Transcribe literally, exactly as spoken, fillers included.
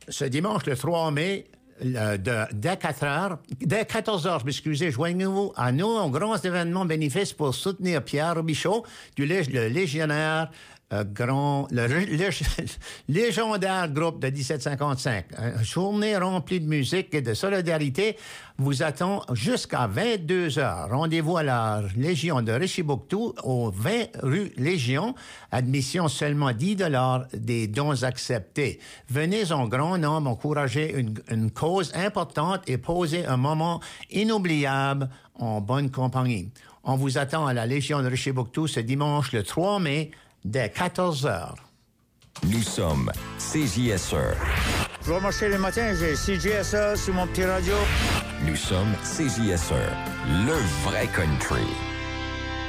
ce dimanche, le trois mai, le, de, dès quatre heures, dès quatorze heures, excusez, joignez-vous à nous un grand événement bénéfice pour soutenir Pierre Robichaud, du lég- le légionnaire euh, grand, le lég- légendaire groupe de dix-sept cinquante-cinq. Une journée remplie de musique et de solidarité vous attend jusqu'à vingt-deux heures. Rendez-vous à la Légion de Richibouctou, au vingt rue Légion. Admission seulement dix dollars, des dons acceptés. Venez en grand nombre encourager une, une cause importante et poser un moment inoubliable en bonne compagnie. On vous attend à la Légion de Richibouctou ce dimanche le trois mai dès quatorze heures. Nous sommes C J S E. Je vais marcher le matin, j'ai C J S E sur mon petit radio. Nous sommes C J S E, le vrai country.